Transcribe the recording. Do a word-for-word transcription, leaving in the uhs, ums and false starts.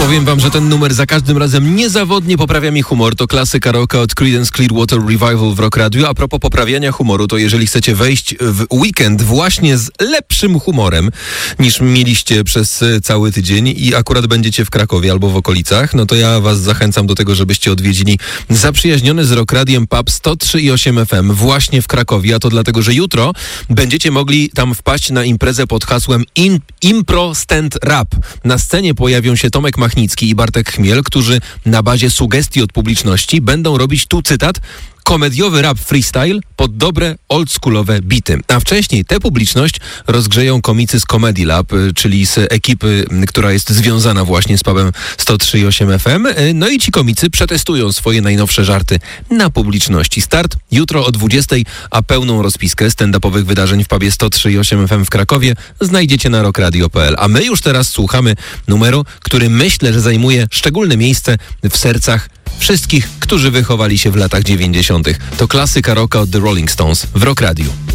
Powiem wam, że ten numer za każdym razem niezawodnie poprawia mi humor. To klasyka rocka od Creedence Clearwater Revival w Rock Radio. A propos poprawiania humoru, to jeżeli chcecie wejść w weekend właśnie z lepszym humorem niż mieliście przez cały tydzień i akurat będziecie w Krakowie albo w okolicach, no to ja was zachęcam do tego, żebyście odwiedzili zaprzyjaźniony z Rock Radiem pub sto trzy i osiem F M właśnie w Krakowie, a to dlatego, że jutro będziecie mogli tam wpaść na imprezę pod hasłem In- Impro Stand Rap. Na scenie pojawią się Tomek Machnicki i Bartek Chmiel, którzy na bazie sugestii od publiczności będą robić, tu cytat, komediowy rap freestyle pod dobre, oldschoolowe bity. A wcześniej tę publiczność rozgrzeją komicy z Comedy Lab, czyli z ekipy, która jest związana właśnie z pubem sto trzy i osiem F M. No i ci komicy przetestują swoje najnowsze żarty na publiczności. Start jutro o dwudziestej, a pełną rozpiskę stand-upowych wydarzeń w pubie sto trzy i osiem F M w Krakowie znajdziecie na rock radio kropka p l. A my już teraz słuchamy numeru, który myślę, że zajmuje szczególne miejsce w sercach wszystkich, którzy wychowali się w latach dziewięćdziesiątych. To klasyka rocka od The Rolling Stones w Rock Radio.